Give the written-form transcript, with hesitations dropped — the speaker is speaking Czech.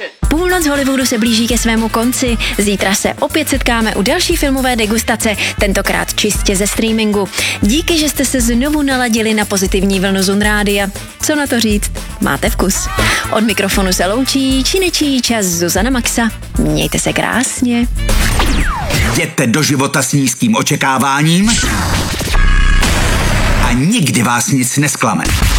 Půlnoc Hollywoodu se blíží ke svému konci. Zítra se opět setkáme u další filmové degustace, tentokrát čistě ze streamingu. Díky, že jste se znovu naladili na pozitivní vlnu Zun Rádia. Co na to říct? Máte vkus. Od mikrofonu se loučí činečí čas Zuzana Maxa. Mějte se krásně. Jděte do života s nízkým očekáváním a nikdy vás nic nesklame.